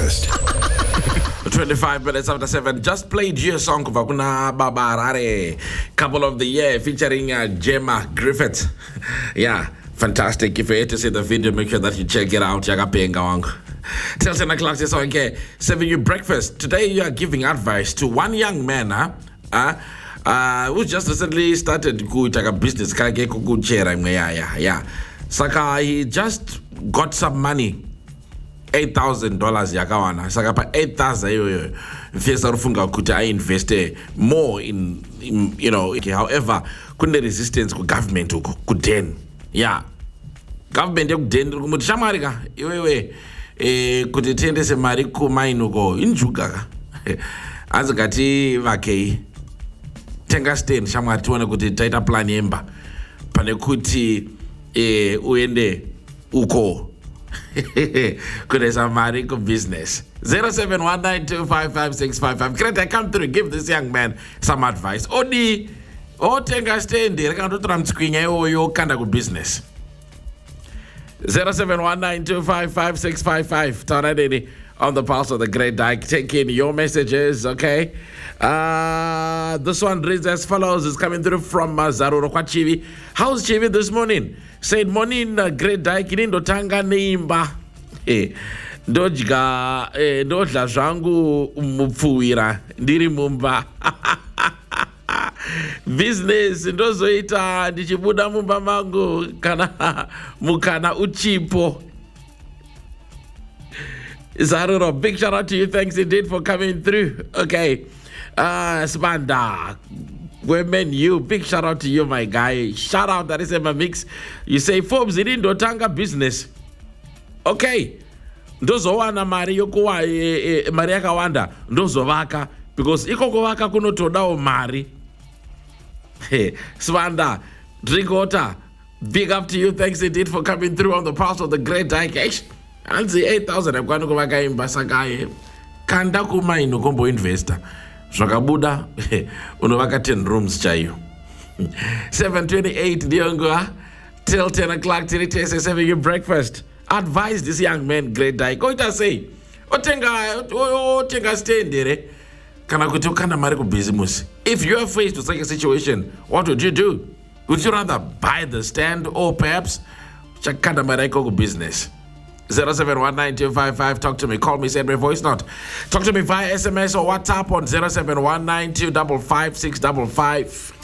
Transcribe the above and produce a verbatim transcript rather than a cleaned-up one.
breakfast. twenty-five minutes after seven. Just played your song Vakuna Baba Rare, couple of the year featuring uh, Gemma Griffith. Yeah, fantastic. If you're yet to see the video, make sure that you check it out. Yaga penga wangu. Till ten o'clock this okay. Serving you breakfast. Today you are giving advice to one young man, huh? Uh, uh, who just recently started to take a business. Yeah, yeah, yeah. Saka, he just got some money. eight thousand dollars yakawana saka pa eight thousand yoyo mfisa rufunga kuti I invest more in, in you know, however kune resistance ku government uko ku den yeah government yoku den kumuti shamari ka iwewe eh kuti tendese mari ku mine uko injuga ka azikati vakei tenga stand shamari tuone kuti taita plan yemba pane kuti eh uende uko could have some marico business. zero seven one nine two five five six five five. Greta, come through, give this young man some advice. Odi, o tenga stand there, can't do transqueen or your kind of business. zero seven one nine two five five six five five. Tonadini on the pulse of the Great Dyke. Taking your messages, okay? Uh, this one reads as follows. It's coming through from uh, Zaruro kwa Chivi. How's Chivi this morning? Said morning, uh, Great Dyke. Ndo tanga neimba. Eh, dojga, eh, dojla zvangu mupfuwira. Ndiri mumba. Business ndozoita ndichibuda mumba mangu kana mukana uchipo. Zaruro, big shout out to you. Thanks indeed for coming through. Okay. Uh, Spanda, women, you, big shout out to you, my guy. Shout out, that is in my mix. You say, Forbes, it didn't tanga business. Okay. Ndozo wana mari yokuwa e, e, Maria Kawanda. Ndozo waka. Because iko waka kuno todao mari. Hey, Spanda, drink water. Big up to you. Thanks indeed for coming through on the pulse of the Great Dyke. And the eight thousand, I'm going to go back in Basagaye. Kanda kuma inokombo investor. Shakabuda, unovaka ten rooms chayo. seven twenty-eight, Diongo, till ten o'clock, till it is serving you breakfast. Advise this young man, Great Dyke. Go to say, Otenga, Otenga stand there. Kana kutokana mariko business. If you are faced with such a situation, what would you do? Would you rather buy the stand or perhaps chakanda mariko business? zero seven one nine two five five. Talk to me. Call me. Send me a voice note. Talk to me via S M S or WhatsApp on zero seven one nine two five five six five five.